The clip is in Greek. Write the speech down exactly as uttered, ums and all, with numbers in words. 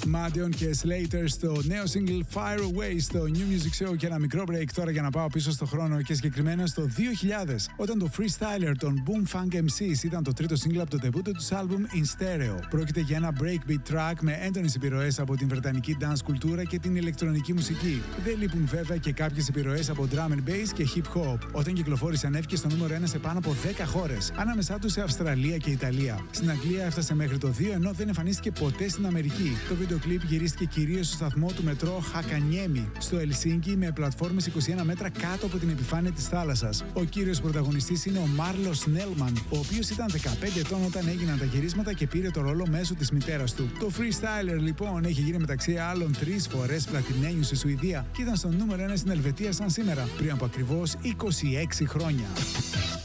Madion και Slater στο νέο single Fire Away στο New Music Show, και ένα μικρό break τώρα για να πάω πίσω στο χρόνο και συγκεκριμένα στο δύο χιλιάδες, όταν το Freestyler των Boom Funk εμ σις ήταν το τρίτο single από το debut τους album In Stereo. Πρόκειται για ένα breakbeat track με έντονες επιρροές από την βρετανική dance κουλτούρα και την ηλεκτρονική μουσική. Δεν λείπουν βέβαια και κάποιες επιρροές από drum and bass και hip hop. Όταν κυκλοφόρησε ανέβηκε στο νούμερο ένα σε πάνω από δέκα χώρες, ανάμεσά τους σε Αυστραλία και Ιταλία. Στην Αγγλία έφτασε μέχρι το δύο, ενώ δεν εμφανίστηκε ποτέ στην Αμερική. Το βίντεο κλιπ γυρίστηκε κυρίως στο σταθμό του μετρό Χακανιέμι στο Ελσίνκι, με πλατφόρμες είκοσι ένα μέτρα κάτω από την επιφάνεια της θάλασσας. Ο κύριος πρωταγωνιστής είναι ο Μάρλο Σνέλμαν, ο οποίος ήταν δεκαπέντε ετών όταν έγιναν τα γυρίσματα και πήρε το ρόλο μέσω της μητέρας του. Το Freestyler λοιπόν έχει γίνει μεταξύ άλλων τρεις φορές πλατινένιου στη Σουηδία και ήταν στο νούμερο ένα στην Ελβετία σαν σήμερα, πριν από ακριβώς είκοσι έξι χρόνια.